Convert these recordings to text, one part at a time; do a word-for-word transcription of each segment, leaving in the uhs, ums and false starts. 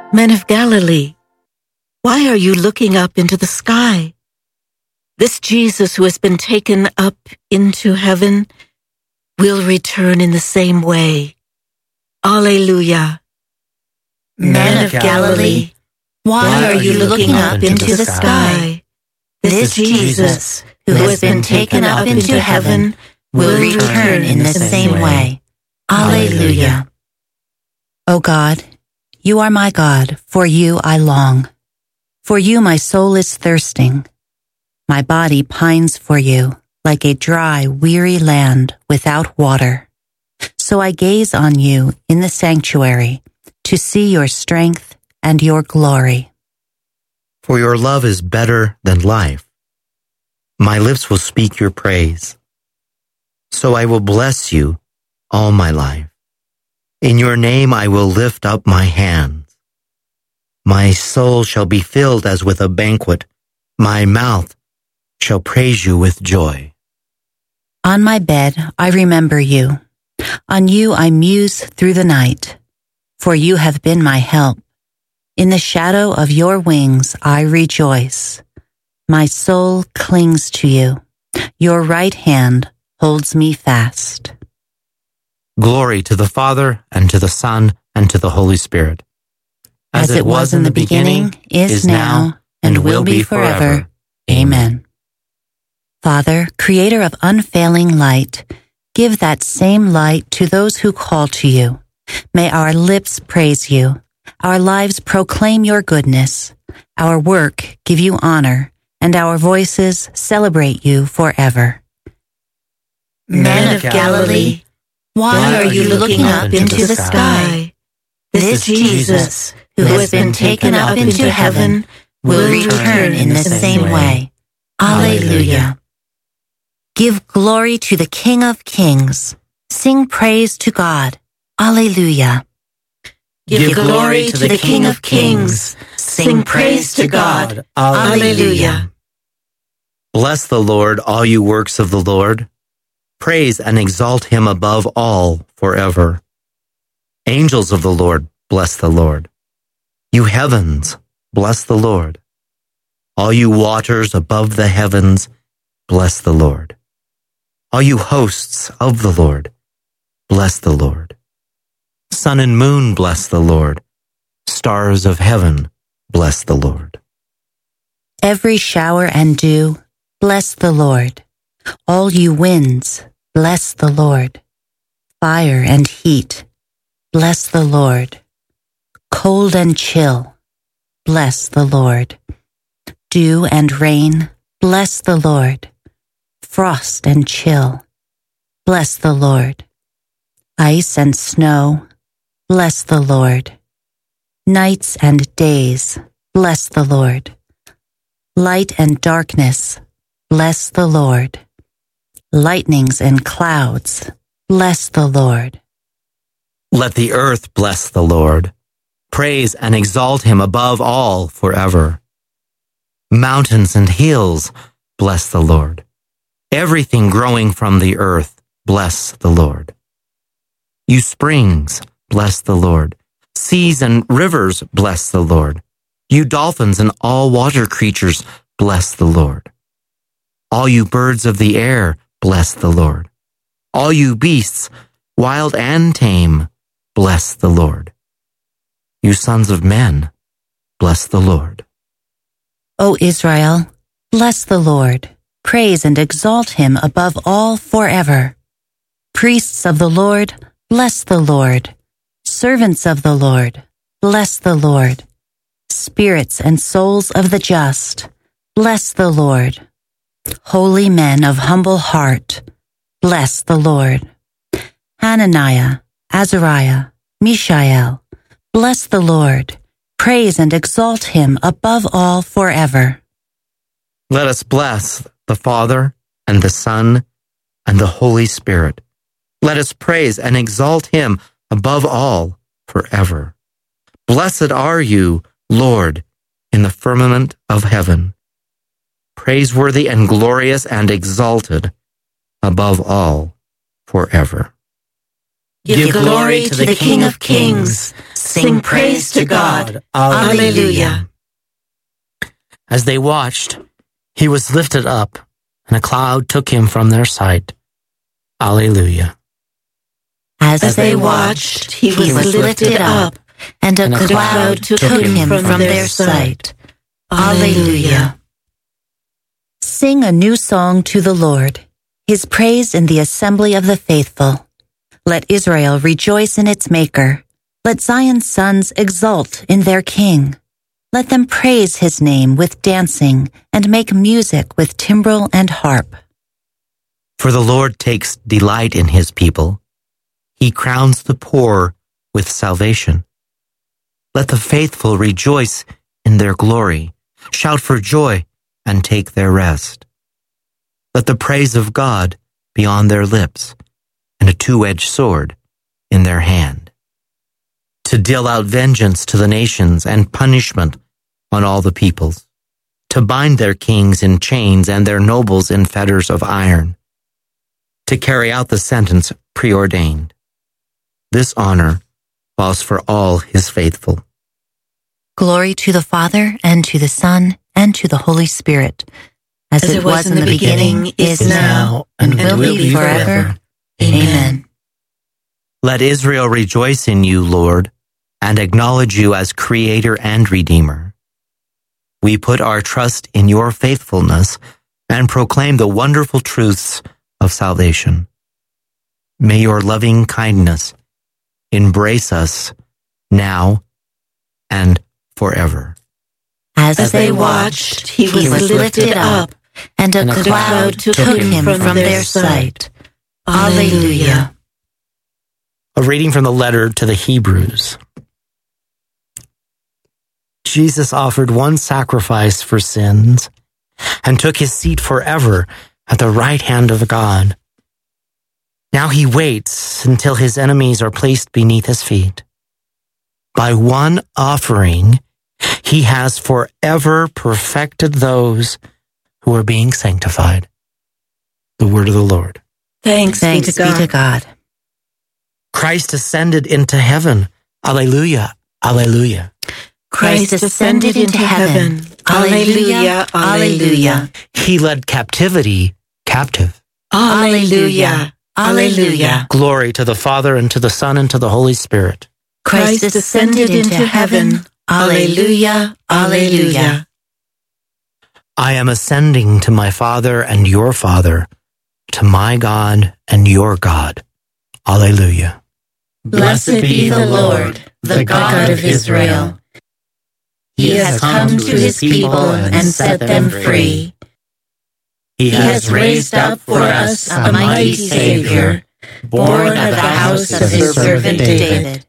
Men of Galilee, why are you looking up into the sky? This Jesus who has been taken up into heaven will return in the same way. Alleluia. Men of Galilee, why are you looking up into the sky? This Jesus who has been taken up into heaven will return in the same way. Alleluia. O God, you are my God, for you I long. For you my soul is thirsting. My body pines for you, like a dry, weary land without water. So I gaze on you in the sanctuary, to see your strength and your glory. For your love is better than life. My lips will speak your praise. So I will bless you all my life. In your name I will lift up my hands. My soul shall be filled as with a banquet. My mouth shall praise you with joy. On my bed I remember you. On you I muse through the night. For you have been my help. In the shadow of your wings I rejoice. My soul clings to you. Your right hand holds me fast. Glory to the Father, and to the Son, and to the Holy Spirit. As, As it was in the beginning, is, is now, and will be forever. Amen. Father, creator of unfailing light, give that same light to those who call to you. May our lips praise you, our lives proclaim your goodness, our work give you honor, and our voices celebrate you forever. Men of Galilee, why are you looking up into the sky? This Jesus, who has been taken up into heaven, will return in the same way. Alleluia. Give glory to the King of Kings. Sing praise to God. Alleluia. Give glory to the King of Kings. Sing praise to God. Alleluia. Bless the Lord, all you works of the Lord. Praise and exalt him above all forever. Angels of the Lord, bless the Lord. You heavens, bless the Lord. All you waters above the heavens, bless the Lord. All you hosts of the Lord, bless the Lord. Sun and moon, bless the Lord. Stars of heaven, bless the Lord. Every shower and dew, bless the Lord. All you winds, bless the Lord. Fire and heat, bless the Lord. Cold and chill, bless the Lord. Dew and rain, bless the Lord. Frost and chill, bless the Lord. Ice and snow, bless the Lord. Nights and days, bless the Lord. Light and darkness, bless the Lord. Lightnings and clouds, bless the Lord. Let the earth bless the Lord. Praise and exalt him above all forever. Mountains and hills, bless the Lord. Everything growing from the earth, bless the Lord. You springs, bless the Lord. Seas and rivers, bless the Lord. You dolphins and all water creatures, bless the Lord. All you birds of the air, bless the Lord. All you beasts, wild and tame, bless the Lord. You sons of men, bless the Lord. O Israel, bless the Lord. Praise and exalt him above all forever. Priests of the Lord, bless the Lord. Servants of the Lord, bless the Lord. Spirits and souls of the just, bless the Lord. Holy men of humble heart, bless the Lord. Hananiah, Azariah, Mishael, bless the Lord. Praise and exalt him above all forever. Let us bless the Father and the Son and the Holy Spirit. Let us praise and exalt him above all forever. Blessed are you, Lord, in the firmament of heaven, praiseworthy and glorious and exalted above all forever. Give glory to the King of Kings. Sing praise to God. Alleluia. As they watched, he was lifted up, and a cloud took him from their sight. Alleluia. As, As they watched, he was, he was lifted up, and a and a cloud cloud took took him him from, from their their sight. sight. Alleluia. Sing a new song to the Lord, his praise in the assembly of the faithful. Let Israel rejoice in its Maker. Let Zion's sons exult in their King. Let them praise his name with dancing and make music with timbrel and harp. For the Lord takes delight in his people. He crowns the poor with salvation. Let the faithful rejoice in their glory, shout for joy, and take their rest. Let the praise of God be on their lips, and a two-edged sword in their hand, to deal out vengeance to the nations and punishment on all the peoples, to bind their kings in chains and their nobles in fetters of iron, to carry out the sentence preordained. This honor falls for all his faithful. Glory to the Father, and to the Son, and to the Holy Spirit, as, As it was in the beginning, is now, and will be forever. Amen. Let Israel rejoice in you, Lord, and acknowledge you as Creator and Redeemer. We put our trust in your faithfulness and proclaim the wonderful truths of salvation. May your loving kindness embrace us now and forever. As, As they watched, he was, he was lifted up, and a and a cloud cloud took took him him from their sight. Alleluia. A reading from the letter to the Hebrews. Jesus offered one sacrifice for sins and took his seat forever at the right hand of God. Now he waits until his enemies are placed beneath his feet. By one offering, he has forever perfected those who are being sanctified. The word of the Lord. Thanks, Thanks be to God. be to God. Christ ascended into heaven. Alleluia. Alleluia. Christ ascended into heaven. Alleluia, alleluia. He led captivity captive. Alleluia, alleluia. Glory to the Father, and to the Son, and to the Holy Spirit. Christ ascended into heaven. Alleluia, alleluia. I am ascending to my Father and your Father, to my God and your God. Alleluia. Blessed be the Lord, the God of Israel. He has come to his people and set them free. He has raised up for us a mighty Savior, born of the house of his servant David.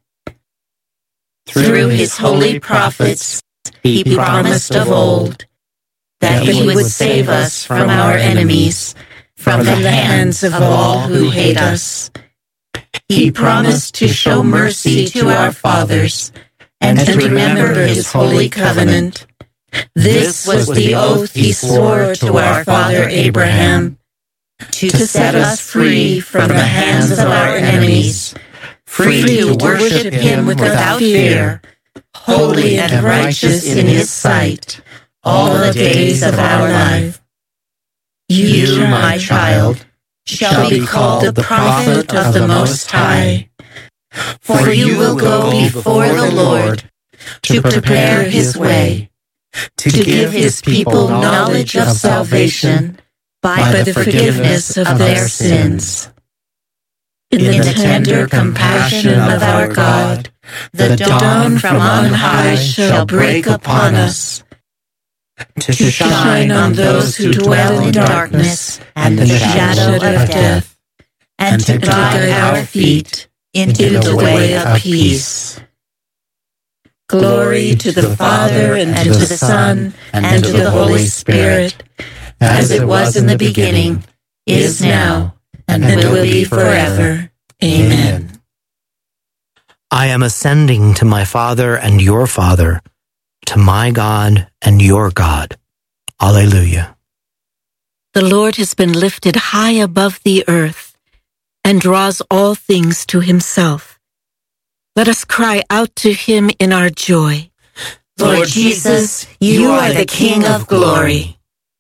Through his holy prophets, he promised of old that he would save us from our enemies, from the hands of all who hate us. He promised to show mercy to our fathers and to remember his holy covenant. This was the oath he swore to our father Abraham, to set us free from the hands of our enemies, free to worship him without fear, holy and righteous in his sight, all the days of our life. You, my child, shall be called the prophet of the Most High, for you will go before the Lord to prepare his way, to give his people knowledge of salvation by the forgiveness of their sins. In the tender compassion of our God, the dawn from on high shall break upon us, to shine on those who dwell in darkness and the shadow of death, and to guide our feet into the way of peace. Glory to the Father, and to the Son, and to the Holy Spirit, as it was in the beginning, is now, and will be forever. Amen. I am ascending to my Father and your Father, to my God and your God. Alleluia. The Lord has been lifted high above the earth and draws all things to himself. Let us cry out to him in our joy. Lord Jesus, you are the King of glory.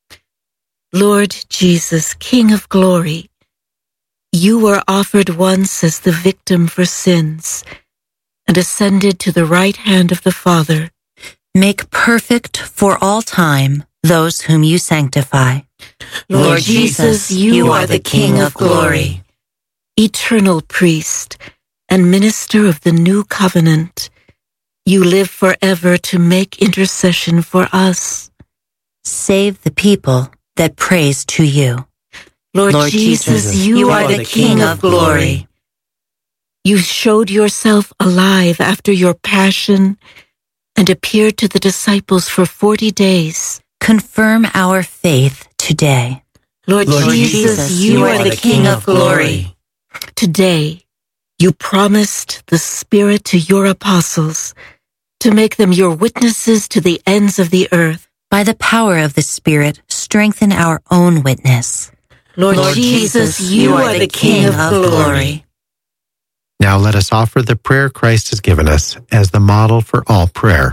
Lord Jesus, King of glory, you were offered once as the victim for sins and ascended to the right hand of the Father. Make perfect for all time those whom you sanctify. Lord Jesus, you are the King of glory. Eternal priest and minister of the new covenant, you live forever to make intercession for us. Save the people that praise to you. Lord, Lord Jesus, Jesus, you, you are the King of glory. You showed yourself alive after your passion and appeared to the disciples for forty days. Confirm our faith today. Lord, Lord Jesus, Jesus, you are the King of glory. Today, you promised the Spirit to your apostles to make them your witnesses to the ends of the earth. By the power of the Spirit, strengthen our own witness. Lord, Lord Jesus, Jesus, you are the King of glory. Now let us offer the prayer Christ has given us as the model for all prayer.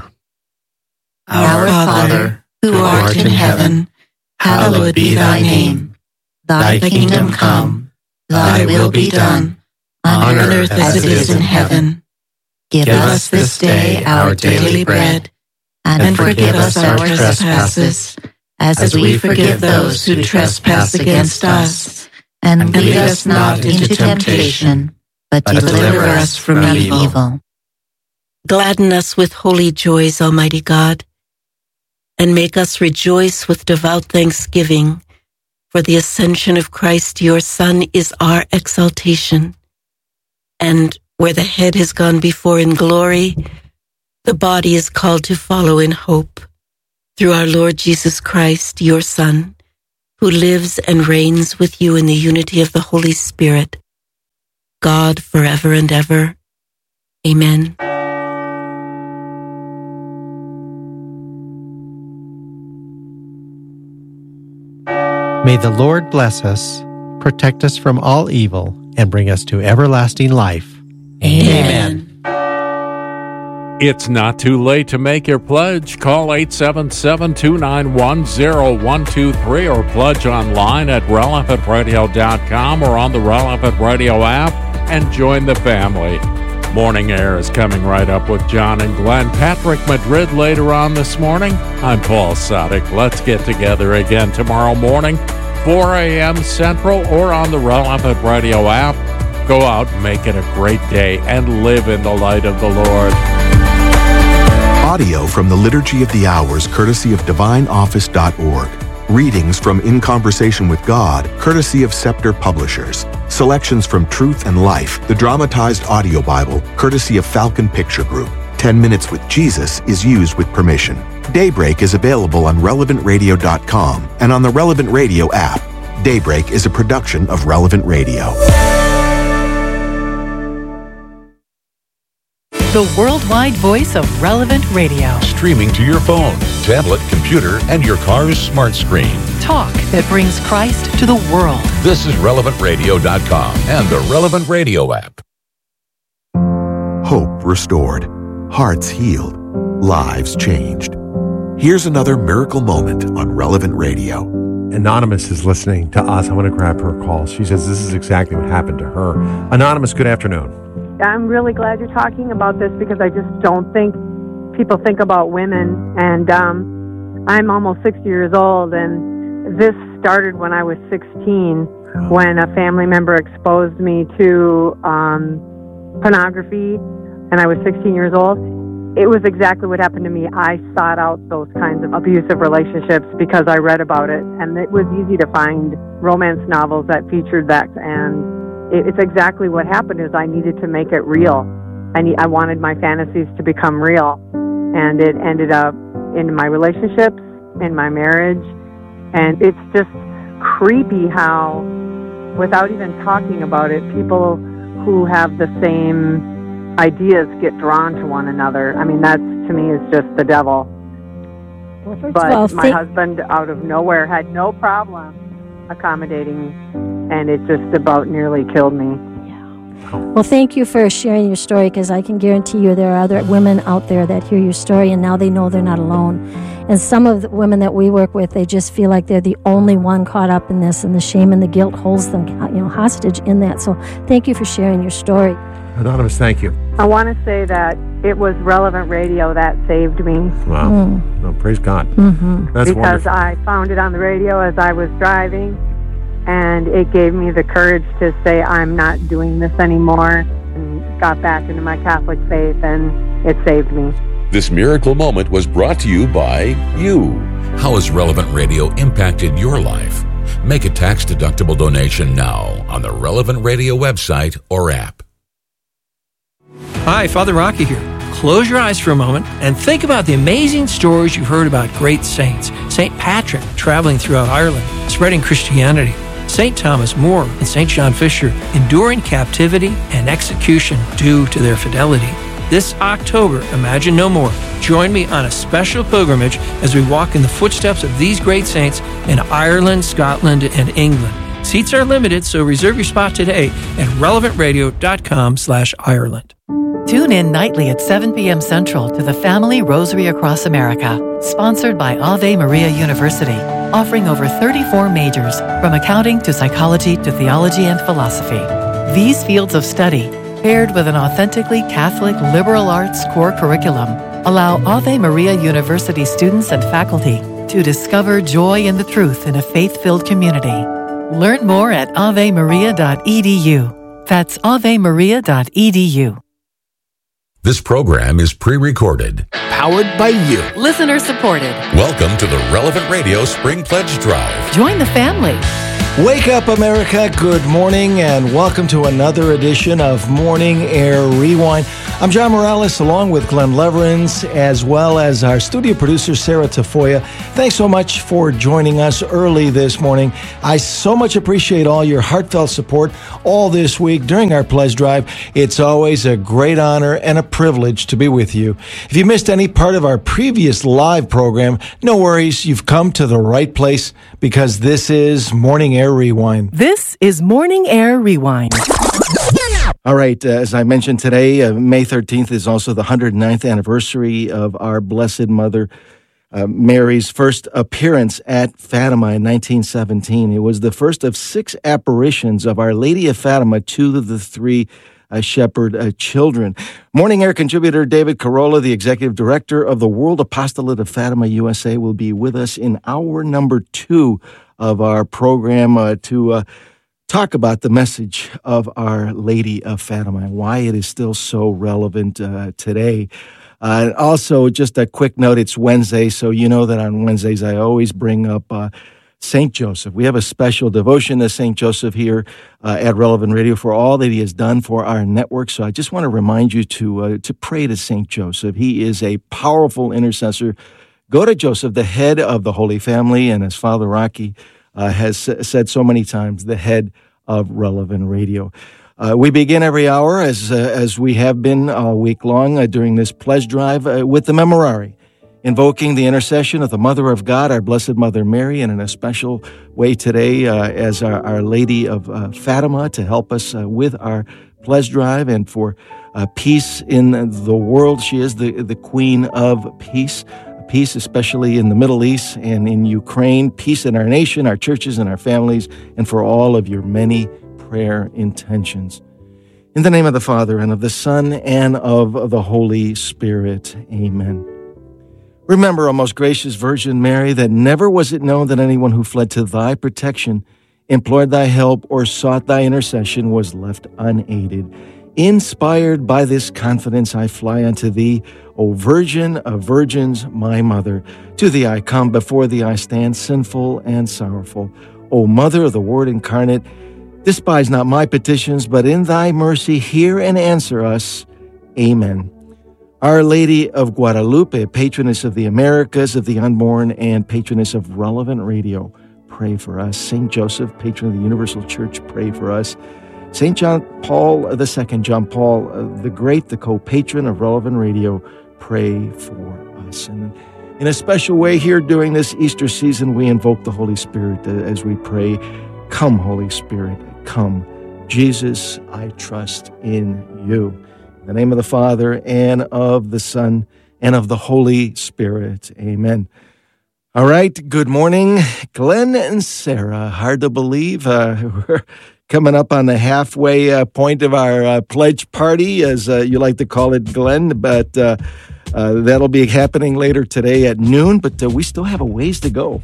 Our Father, who art in heaven, hallowed be thy name. Thy kingdom come, thy will be done, on earth as it is in heaven. Give Give us us this day our daily bread, and forgive us our trespasses, as we forgive those who trespass against us. and lead us not into temptation, but but deliver us from evil. evil. Gladden us with holy joys, Almighty God, and make us rejoice with devout thanksgiving, for the ascension of Christ, your Son, is our exaltation. And where the head has gone before in glory, the body is called to follow in hope, through our Lord Jesus Christ, your Son, who lives and reigns with you in the unity of the Holy Spirit, God forever and ever. Amen. May the Lord bless us, protect us from all evil, and bring us to everlasting life. Amen. It's not too late to make your pledge. Call eight seven seven, two nine one, zero one two three or pledge online at relevant radio dot com or on the Relevant Radio app and join the family. Morning Air is coming right up with John and Glenn. Patrick Madrid later on this morning. I'm Paul Sadek. Let's get together again tomorrow morning, four a.m. Central or on the Relevant Radio app. Go out, make it a great day, and live in the light of the Lord. Audio from the Liturgy of the Hours, courtesy of divine office dot org. Readings from In Conversation with God, courtesy of Scepter Publishers. Selections from Truth and Life, the dramatized audio Bible, courtesy of Falcon Picture Group. Ten Minutes with Jesus is used with permission. Daybreak is available on relevant radio dot com and on the Relevant Radio app. Daybreak is a production of Relevant Radio. The worldwide voice of Relevant Radio. Streaming to your phone, tablet, computer, and your car's smart screen. Talk that brings Christ to the world. This is relevant radio dot com and the Relevant Radio app. Hope restored, hearts healed, lives changed. Here's another miracle moment on Relevant Radio. Anonymous is listening to us. I want to grab her call. She says this is exactly what happened to her. Anonymous, good afternoon. I'm really glad you're talking about this because I just don't think people think about women. And um, I'm almost sixty years old, and this started when I was sixteen, when a family member exposed me to um, pornography, and I was sixteen years old. It was exactly what happened to me. I sought out those kinds of abusive relationships because I read about it, and it was easy to find romance novels that featured that, and it's exactly what happened is I needed to make it real. I, need, I wanted my fantasies to become real, and it ended up in my relationships, in my marriage, and it's just creepy how, without even talking about it, people who have the same ideas get drawn to one another. I mean, that to me is just the devil. Well, first but of all, my think- husband, out of nowhere, had no problem accommodating, and it just about nearly killed me. Well, thank you for sharing your story, because I can guarantee you there are other women out there that hear your story and now they know they're not alone. And some of the women that we work with, they just feel like they're the only one caught up in this, and the shame and the guilt holds them, you know, hostage in that. So thank you for sharing your story. Anonymous, thank you. I want to say that it was Relevant Radio that saved me. Wow. Mm. No, praise God. Mm-hmm. That's because wonderful. I found it on the radio as I was driving, and it gave me the courage to say I'm not doing this anymore, and got back into my Catholic faith, and it saved me. This miracle moment was brought to you by you. How has Relevant Radio impacted your life? Make a tax-deductible donation now on the Relevant Radio website or app. Hi, Father Rocky here. Close your eyes for a moment and think about the amazing stories you've heard about great saints. Saint Patrick traveling throughout Ireland, spreading Christianity. Saint Thomas More and Saint John Fisher enduring captivity and execution due to their fidelity. This October, Imagine No More. Join me on a special pilgrimage as we walk in the footsteps of these great saints in Ireland, Scotland, and England. Seats are limited, so reserve your spot today at relevant radio dot com slash Ireland. Tune in nightly at seven p.m. Central to the Family Rosary Across America, sponsored by Ave Maria University, offering over thirty-four majors, from accounting to psychology to theology and philosophy. These fields of study, paired with an authentically Catholic liberal arts core curriculum, allow Ave Maria University students and faculty to discover joy in the truth in a faith-filled community. Learn more at ave maria dot e d u. That's ave maria dot e d u. This program is pre-recorded. Powered by you. Listener supported. Welcome to the Relevant Radio Spring Pledge Drive. Join the family. Wake up, America. Good morning, and welcome to another edition of Morning Air Rewind. I'm John Morales, along with Glenn Leverins, as well as our studio producer, Sarah Tafoya. Thanks so much for joining us early this morning. I so much appreciate all your heartfelt support all this week during our pledge drive. It's always a great honor and a privilege to be with you. If you missed any part of our previous live program, no worries. You've come to the right place, because this is Morning Air Rewind. This is Morning Air Rewind. All right, uh, as I mentioned today, uh, May thirteenth is also the one hundred ninth anniversary of our Blessed Mother uh, Mary's first appearance at Fatima in nineteen seventeen. It was the first of six apparitions of Our Lady of Fatima to the three uh, shepherd uh, children. Morning Air contributor David Carolla, the executive director of the World Apostolate of Fatima U S A, will be with us in hour number two of our program uh, to uh, talk about the message of Our Lady of Fatima and why it is still so relevant uh, today. Uh, also, just a quick note, it's Wednesday, so you know that on Wednesdays I always bring up uh, Saint Joseph. We have a special devotion to Saint Joseph here uh, at Relevant Radio for all that he has done for our network. So I just want to remind you to uh, to pray to Saint Joseph. He is a powerful intercessor. Go to Joseph, the head of the Holy Family, and as Father Rocky uh, has said so many times, the head of Relevant Radio. Uh, we begin every hour, as uh, as we have been all week long uh, during this pledge drive, uh, with the Memorare, invoking the intercession of the Mother of God, our Blessed Mother Mary, and in a special way today uh, as our, our Lady of uh, Fatima to help us uh, with our pledge drive and for uh, peace in the world. She is the, the Queen of Peace. Peace, especially in the Middle East and in Ukraine, peace in our nation, our churches, and our families, and for all of your many prayer intentions. In the name of the Father, and of the Son, and of the Holy Spirit. Amen. Remember, O most gracious Virgin Mary, that never was it known that anyone who fled to thy protection, implored thy help, or sought thy intercession was left unaided. Inspired by this confidence, I fly unto thee, O Virgin of Virgins, my Mother. To thee I come, before thee I stand, sinful and sorrowful. O Mother of the Word incarnate, despise not my petitions, but in thy mercy hear and answer us. Amen. Our Lady of Guadalupe, patroness of the Americas, of the unborn, and patroness of Relevant Radio, pray for us. Saint Joseph, patron of the Universal Church, pray for us. Saint John Paul the Second, John Paul uh, the Great, the co-patron of Relevant Radio, pray for us. And in a special way here during this Easter season, we invoke the Holy Spirit uh, as we pray, come, Holy Spirit, come. Jesus, I trust in you. In the name of the Father, and of the Son, and of the Holy Spirit. Amen. All right, good morning, Glenn and Sarah. Hard to believe uh, we're coming up on the halfway uh, point of our uh, pledge party, as uh, you like to call it, Glenn, but uh, uh, that'll be happening later today at noon, but uh, we still have a ways to go.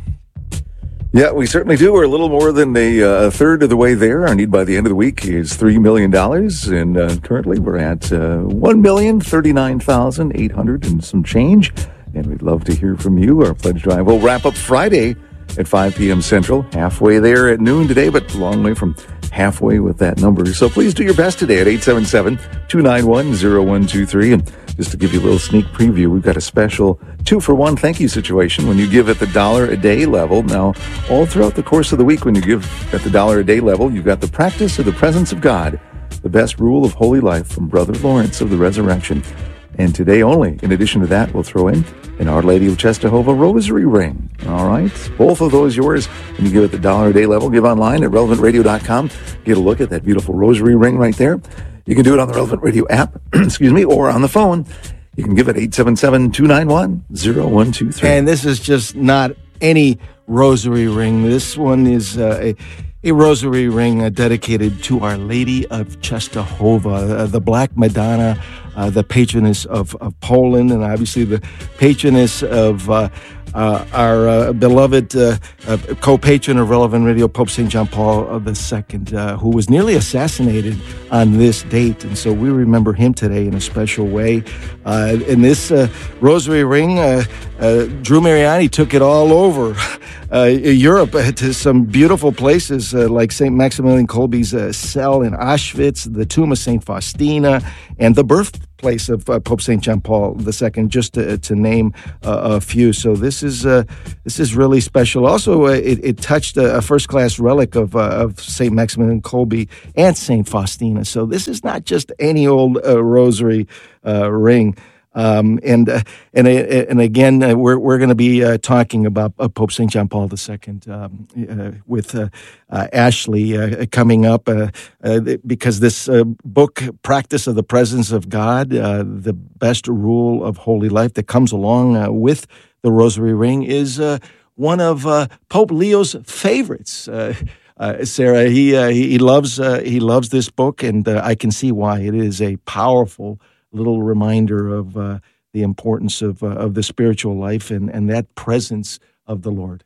Yeah, we certainly do. We're a little more than a uh, third of the way there. Our need by the end of the week is three million dollars, and uh, currently we're at uh, one million thirty-nine thousand eight hundred and some change. And we'd love to hear from you. Our pledge drive will wrap up Friday at five p.m. Central, halfway there at noon today, but a long way from halfway with that number. So please do your best today at eight seven seven, two nine one, zero one two three. And just to give you a little sneak preview, we've got a special two-for-one thank you situation when you give at the dollar a day level. Now, all throughout the course of the week, when you give at the dollar a day level, you've got the practice of the presence of God, the best rule of holy life from Brother Lawrence of the Resurrection. And today only, in addition to that, we'll throw in an Our Lady of Czestochowa rosary ring. All right? Both of those yours when you give at the dollar a day level. Give online at relevant radio dot com. Get a look at that beautiful rosary ring right there. You can do it on the Relevant Radio app, excuse me, or on the phone. You can give it eight seven seven, two nine one, zero one two three. And this is just not any rosary ring. This one is uh, a, a rosary ring uh, dedicated to Our Lady of Czestochowa, uh, the Black Madonna, uh, the patroness of, of Poland, and obviously the patroness of uh, uh, our uh, beloved uh, uh, co-patron of Relevant Radio, Pope Saint John Paul the Second, uh, who was nearly assassinated on this date. And so we remember him today in a special way. Uh, and this uh, rosary ring, uh, uh, Drew Mariani took it all over uh, Europe uh, to some beautiful places uh, like Saint Maximilian Kolbe's uh, cell in Auschwitz, the tomb of Saint Faustina, and the birthplace of uh, Pope Saint John Paul the Second, just to, to name uh, a few. So this is uh, this is really special. Also, uh, it, it touched a, a first-class relic of uh, of Saint Maximilian Kolbe and Saint Faustina. So this is not just any old uh, rosary uh, ring. Um, and uh, and uh, and again, uh, we're we're going to be uh, talking about uh, Pope Saint John Paul the Second um, uh, with uh, uh, Ashley uh, coming up uh, uh, because this uh, book, Practice of the Presence of God, uh, the best rule of holy life that comes along uh, with the Rosary Ring, is uh, one of uh, Pope Leo's favorites. Uh, Uh, Sarah, he uh, he loves uh, he loves this book, and uh, I can see why. It is a powerful little reminder of uh, the importance of uh, of the spiritual life and, and that presence of the Lord.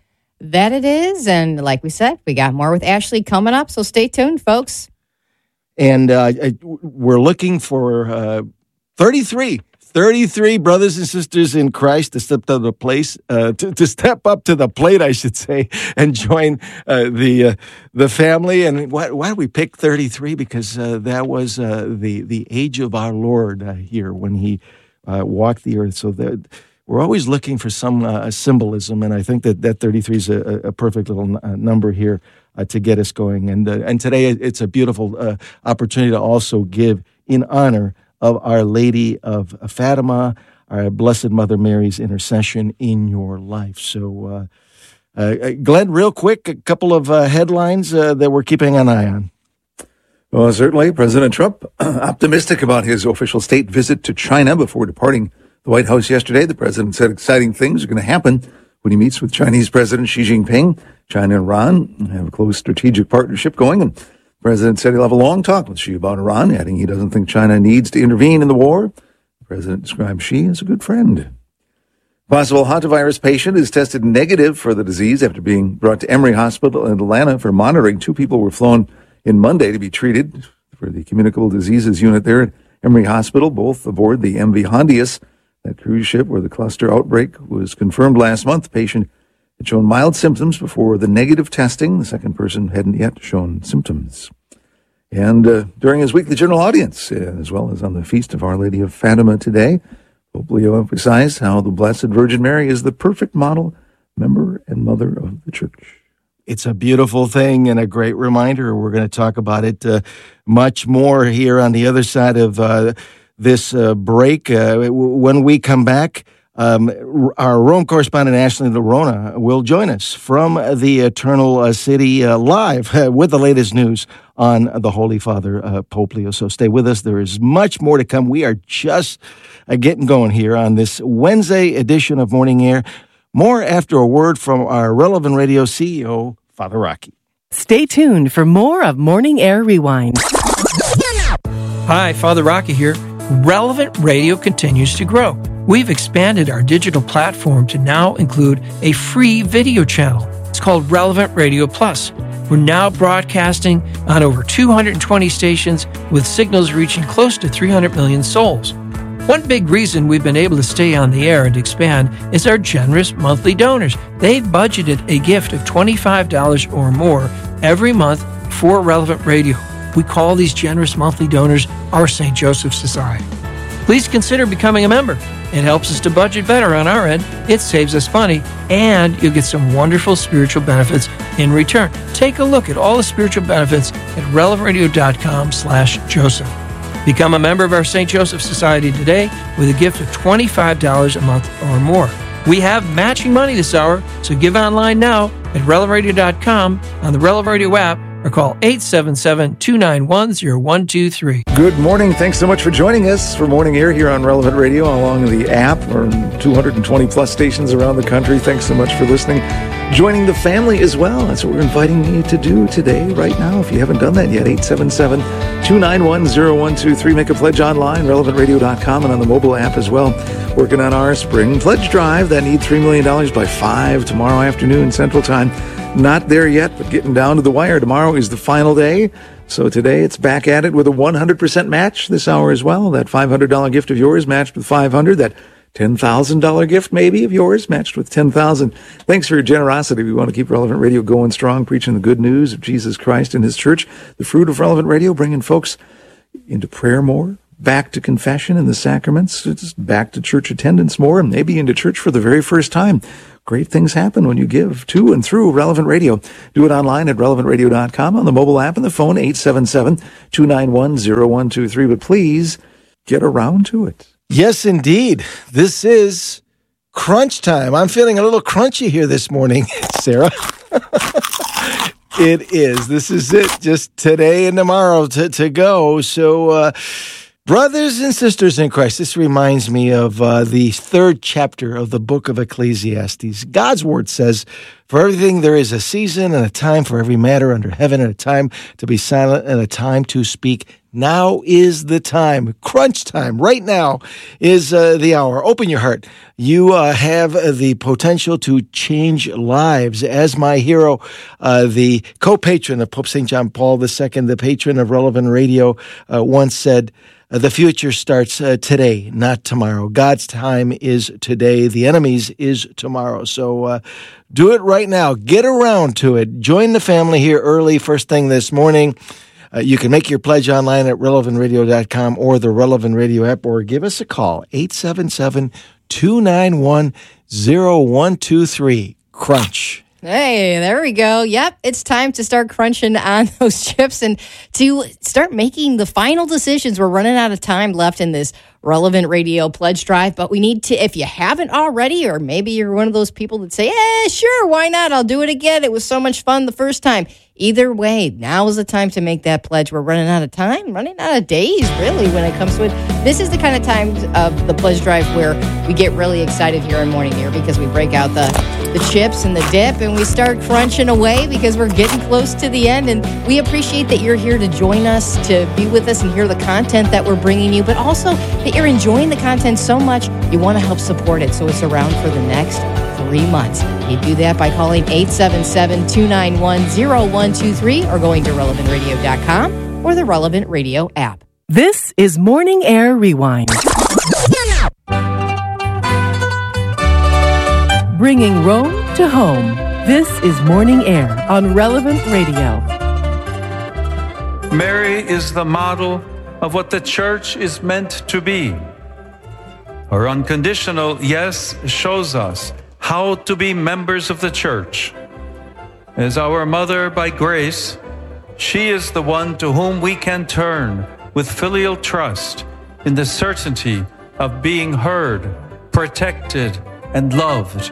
That it is, and like we said, we got more with Ashley coming up, so stay tuned, folks. And uh, we're looking for uh, thirty-three. thirty-three brothers and sisters in Christ to step up to the place, uh, to, to step up to the plate, I should say, and join uh, the uh, the family. And why, why did we pick thirty-three? Because uh, that was uh, the the age of our Lord uh, here when he uh, walked the earth. So that we're always looking for some uh, symbolism, and I think that that thirty-three is a, a perfect little n- number here uh, to get us going. And uh, and today it's a beautiful uh, opportunity to also give in honor of Our Lady of Fatima, our Blessed Mother Mary's intercession in your life. So, uh, uh, Glenn, real quick, a couple of uh, headlines uh, that we're keeping an eye on. Well, certainly, President Trump optimistic about his official state visit to China before departing the White House yesterday. The president said exciting things are going to happen when he meets with Chinese President Xi Jinping. China and Iran have a close strategic partnership going, and the president said he'll have a long talk with Xi about Iran, adding he doesn't think China needs to intervene in the war. The president described Xi as a good friend. Possible hantavirus patient is tested negative for the disease after being brought to Emory Hospital in Atlanta for monitoring. Two people were flown in Monday to be treated for the communicable diseases unit there at Emory Hospital, both aboard the M V Hondius, that cruise ship where the cluster outbreak was confirmed last month. The patient had shown mild symptoms before the negative testing. The second person hadn't yet shown symptoms. And uh, during his weekly general audience, uh, as well as on the Feast of Our Lady of Fatima today, Pope Leo emphasized how the Blessed Virgin Mary is the perfect model, member, and mother of the Church. It's a beautiful thing and a great reminder. We're going to talk about it uh, much more here on the other side of uh, this uh, break. Uh, when we come back, Um, our Rome correspondent, Ashley Lerona, will join us from the Eternal uh, City uh, live uh, with the latest news on the Holy Father, uh, Pope Leo. So stay with us. There is much more to come. We are just uh, getting going here on this Wednesday edition of Morning Air. More after a word from our Relevant Radio C E O, Father Rocky. Stay tuned for more of Morning Air Rewind. Hi, Father Rocky here. Relevant Radio continues to grow. We've expanded our digital platform to now include a free video channel. It's called Relevant Radio Plus. We're now broadcasting on over two hundred twenty stations with signals reaching close to three hundred million souls. One big reason we've been able to stay on the air and expand is our generous monthly donors. They've budgeted a gift of twenty-five dollars or more every month for Relevant Radio. We call these generous monthly donors our Saint Joseph Society. Please consider becoming a member. It helps us to budget better on our end, it saves us money, and you'll get some wonderful spiritual benefits in return. Take a look at all the spiritual benefits at relevantradio.com slash Joseph. Become a member of our Saint Joseph Society today with a gift of twenty-five dollars a month or more. We have matching money this hour, so give online now at relevant radio dot com on the Relevant Radio app or call eight seven seven, two nine one, zero one two three. Good morning. Thanks so much for joining us for Morning Air here on Relevant Radio along the app. We're in two hundred twenty plus stations around the country. Thanks so much for listening. Joining the family as well. That's what we're inviting you to do today, right now. If you haven't done that yet, eight seven seven, two nine one, zero one two three. Make a pledge online, relevant radio dot com, and on the mobile app as well. Working on our spring pledge drive that needs three million dollars by five tomorrow afternoon Central Time. Not there yet, but getting down to the wire. Tomorrow is the final day. So today it's back at it with a one hundred percent match this hour as well. That five hundred dollars gift of yours matched with five hundred dollars. That ten thousand dollars gift maybe of yours matched with ten thousand dollars. Thanks for your generosity. We want to keep Relevant Radio going strong, preaching the good news of Jesus Christ and his church. The fruit of Relevant Radio, bringing folks into prayer more, back to confession and the sacraments, just back to church attendance more, and maybe into church for the very first time. Great things happen when you give to and through Relevant Radio. Do it online at relevant radio dot com, on the mobile app, and the phone, eight seven seven, two nine one, zero one two three. But please get around to it. Yes, indeed. This is crunch time. I'm feeling a little crunchy here this morning, Sarah. It is. This is it. Just today and tomorrow to, to go. So, uh, brothers and sisters in Christ, this reminds me of uh, the third chapter of the book of Ecclesiastes. God's word says, "For everything there is a season and a time for every matter under heaven, and a time to be silent and a time to speak. Now is the time." Crunch time. Right now is uh, the hour. Open your heart. You uh, have the potential to change lives. As my hero, uh, the co-patron of Pope Saint John Paul the Second, the patron of Relevant Radio, uh, once said, "The future starts uh, today, not tomorrow. God's time is today. The enemy's is tomorrow." So uh, do it right now. Get around to it. Join the family here early, first thing this morning. Uh, you can make your pledge online at relevant radio dot com or the Relevant Radio app, or give us a call, eight seven seven, two nine one, zero one two three. Crunch. Hey, there we go. Yep, it's time to start crunching on those chips and to start making the final decisions. We're running out of time left in this Relevant Radio pledge drive, but we need to, if you haven't already, or maybe you're one of those people that say, eh, sure, why not? I'll do it again. It was so much fun the first time. Either way, now is the time to make that pledge. We're running out of time, running out of days, really, when it comes to it. This is the kind of time of the pledge drive where we get really excited here in Morning Air because we break out the, the chips and the dip and we start crunching away because we're getting close to the end. And we appreciate that you're here to join us, to be with us and hear the content that we're bringing you, but also that you're enjoying the content so much, you want to help support it so it's around for the next three months. You do that by calling eight seven seven, two nine one, zero one two three or going to relevant radio dot com or the Relevant Radio app. This is Morning Air Rewind. Bringing Rome to home. This is Morning Air on Relevant Radio. Mary is the model of what the church is meant to be. Her unconditional yes shows us how to be members of the church. As our mother by grace, she is the one to whom we can turn with filial trust in the certainty of being heard, protected, and loved.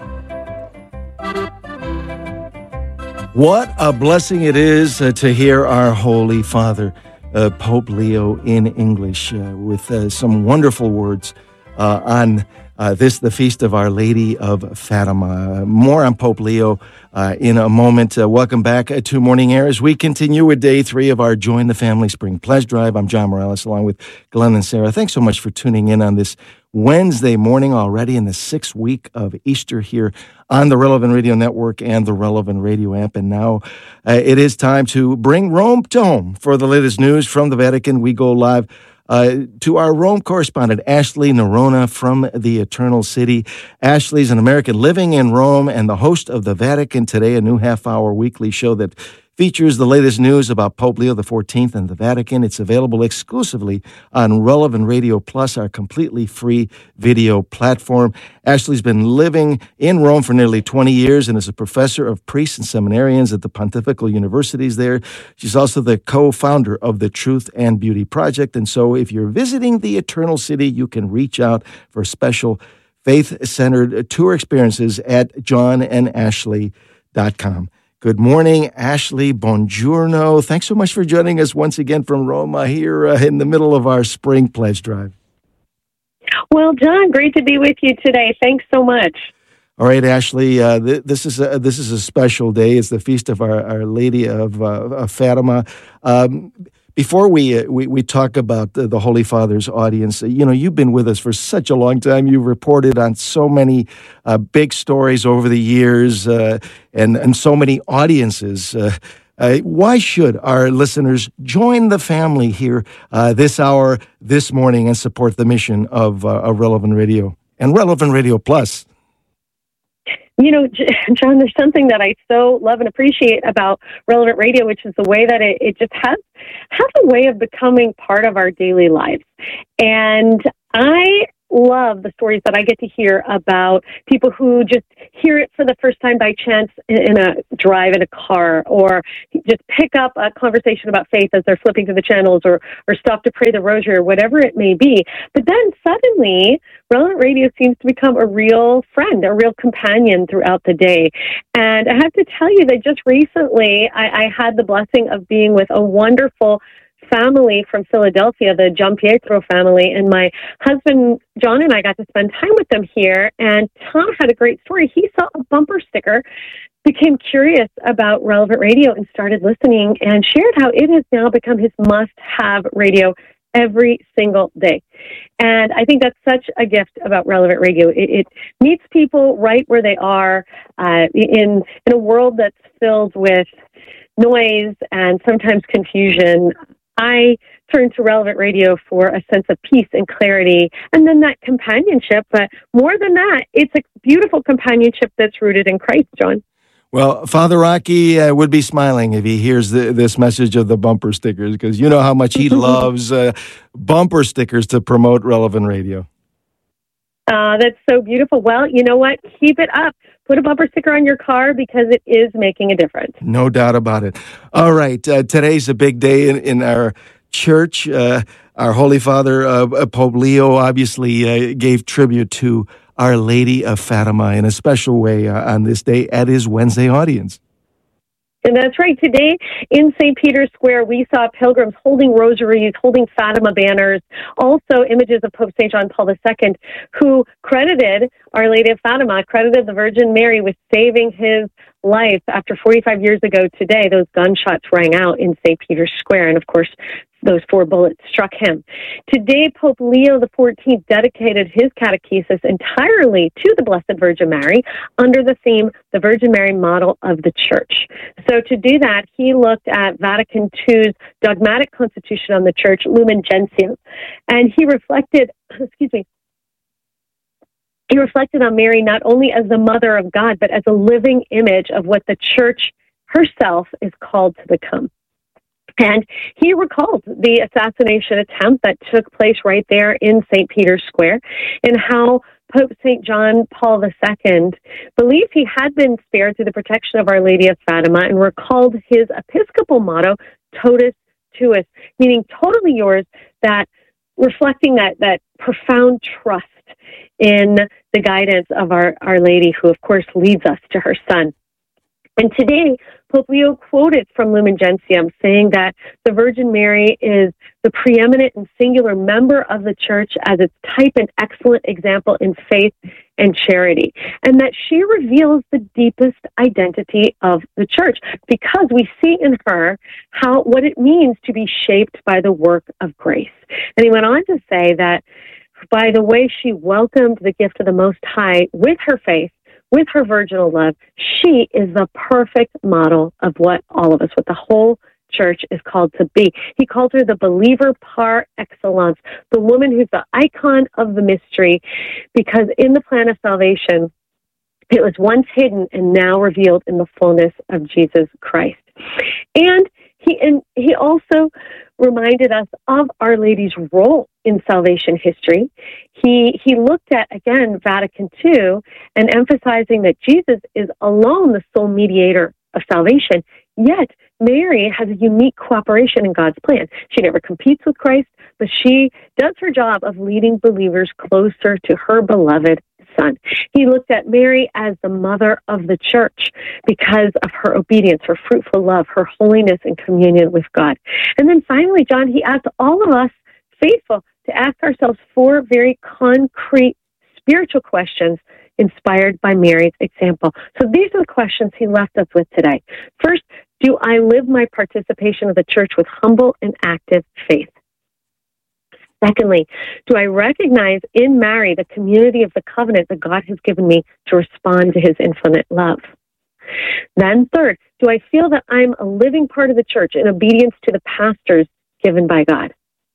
What a blessing it is uh, to hear our Holy Father, uh, Pope Leo, in English, uh, with uh, some wonderful words uh, on uh, this, the Feast of Our Lady of Fatima. Uh, more on Pope Leo uh, in a moment. Uh, welcome back uh, to Morning Air as we continue with day three of our Join the Family Spring Pledge Drive. I'm John Morales, along with Glenn and Sarah. Thanks so much for tuning in on this Wednesday morning, already in the sixth week of Easter here on the Relevant Radio Network and the Relevant Radio app. And now uh, it is time to bring Rome to home. For the latest news from the Vatican, we go live uh, to our Rome correspondent, Ashley Nerona from the Eternal City. Ashley's an American living in Rome and the host of the Vatican Today, a new half-hour weekly show that features the latest news about Pope Leo the fourteenth and the Vatican. It's available exclusively on Relevant Radio Plus, our completely free video platform. Ashley's been living in Rome for nearly twenty years and is a professor of priests and seminarians at the pontifical universities there. She's also the co-founder of the Truth and Beauty Project. And so if you're visiting the Eternal City, you can reach out for special faith-centered tour experiences at john and ashley dot com. Good morning, Ashley. Buongiorno. Thanks so much for joining us once again from Roma here uh, in the middle of our spring pledge drive. Well, John, great to be with you today. Thanks so much. All right, Ashley. Uh, th- this is a, this is a special day. It's the feast of our, our Lady of, uh, of Fatima. Um, Before we, uh, we we talk about the, the Holy Father's audience, uh, you know, you've been with us for such a long time. You've reported on so many uh, big stories over the years uh, and, and so many audiences. Uh, uh, why should our listeners join the family here uh, this hour, this morning, and support the mission of, uh, of Relevant Radio and Relevant Radio Plus? You know, John, there's something that I so love and appreciate about Relevant Radio, which is the way that it, it just has has a way of becoming part of our daily lives. And I love the stories that I get to hear about people who just hear it for the first time by chance in a drive in a car, or just pick up a conversation about faith as they're flipping through the channels, or or stop to pray the rosary, or whatever it may be. But then suddenly, Relevant Radio seems to become a real friend, a real companion throughout the day. And I have to tell you that just recently, I, I had the blessing of being with a wonderful family from Philadelphia, the Giampietro family, and my husband John and I got to spend time with them here. And Tom had a great story. He saw a bumper sticker, became curious about Relevant Radio, and started listening, and shared how it has now become his must-have radio every single day. And I think that's such a gift about Relevant Radio. It, it meets people right where they are uh, in in a world that's filled with noise and sometimes confusion. I turn to Relevant Radio for a sense of peace and clarity, and then that companionship. But more than that, it's a beautiful companionship that's rooted in Christ, John. Well, Father Rocky uh, would be smiling if he hears the, this message of the bumper stickers, because you know how much he loves uh, bumper stickers to promote Relevant Radio. Uh, that's so beautiful. Well, you know what? Keep it up. Put a bumper sticker on your car, because it is making a difference. No doubt about it. All right. Uh, today's a big day in, in our church. Uh, our Holy Father, uh, Pope Leo, obviously uh, gave tribute to Our Lady of Fatima in a special way uh, on this day at his Wednesday audience. And that's right. Today in Saint Peter's Square, we saw pilgrims holding rosaries, holding Fatima banners, also images of Pope Saint John Paul the Second, who credited Our Lady of Fatima, credited the Virgin Mary with saving his life after forty-five years ago today. Those gunshots rang out in Saint Peter's Square, and of course, those four bullets struck him. Today, Pope Leo the fourteenth dedicated his catechesis entirely to the Blessed Virgin Mary under the theme, the Virgin Mary Model of the Church. So to do that, he looked at Vatican two's dogmatic constitution on the Church, Lumen Gentium, and he reflected, excuse me, he reflected on Mary not only as the Mother of God, but as a living image of what the Church herself is called to become. And he recalled the assassination attempt that took place right there in Saint Peter's Square, and how Pope Saint John Paul the Second believed he had been spared through the protection of Our Lady of Fatima, and recalled his episcopal motto, Totus Tuus, meaning totally yours, that reflecting that, that profound trust in the guidance of our, our Lady, who, of course, leads us to her Son. And today, Pope Leo quoted from Lumen Gentium, saying that the Virgin Mary is the preeminent and singular member of the Church as its type and excellent example in faith and charity, and that she reveals the deepest identity of the Church, because we see in her how what it means to be shaped by the work of grace. And he went on to say that by the way she welcomed the gift of the Most High with her faith, with her virginal love, she is the perfect model of what all of us, what the whole Church is called to be. He called her the believer par excellence, the woman who's the icon of the mystery, because in the plan of salvation, it was once hidden and now revealed in the fullness of Jesus Christ. And he and he also reminded us of Our Lady's role in salvation history. He he looked at, again, Vatican Two, and emphasizing that Jesus is alone the sole mediator of salvation, yet Mary has a unique cooperation in God's plan. She never competes with Christ, but she does her job of leading believers closer to her beloved Son. He looked at Mary as the mother of the Church because of her obedience, her fruitful love, her holiness and communion with God. And then finally, John, he asked all of us faithful to ask ourselves four very concrete spiritual questions inspired by Mary's example. So these are the questions he left us with today. First, do I live my participation of the Church with humble and active faith? Secondly, do I recognize in Mary the community of the covenant that God has given me to respond to his infinite love? Then third, do I feel that I'm a living part of the Church in obedience to the pastors given by God?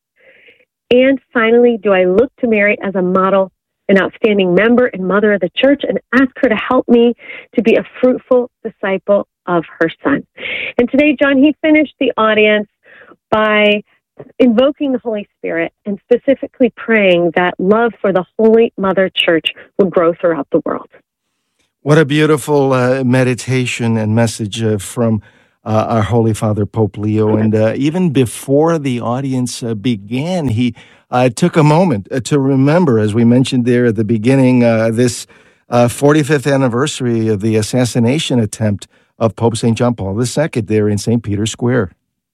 And finally, do I look to Mary as a model, an outstanding member and mother of the Church, and ask her to help me to be a fruitful disciple of her Son? And today, John, he finished the audience by invoking the Holy Spirit and specifically praying that love for the Holy Mother Church would grow throughout the world. What a beautiful uh, meditation and message uh, from uh, our Holy Father, Pope Leo. And uh, even before the audience uh, began, he uh, took a moment uh, to remember, as we mentioned there at the beginning, uh, this uh, forty-fifth anniversary of the assassination attempt of Pope Saint John Paul the Second there in Saint Peter's Square.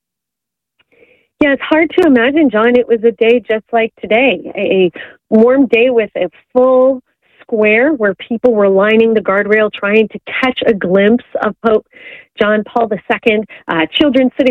Yeah, it's hard to imagine, John. It was a day just like today, a warm day with a full square where people were lining the guardrail trying to catch a glimpse of Pope John Paul the Second, uh, children sitting